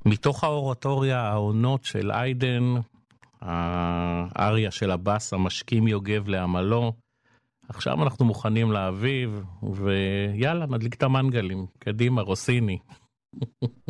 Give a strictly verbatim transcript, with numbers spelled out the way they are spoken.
מתוך האורטוריה העונות של איידן, האריה של הבאס המשכים יוגב לעמלו, עכשיו אנחנו מוכנים לאביב, ויאללה, נדליק את המנגלים, קדימה, רוסיני.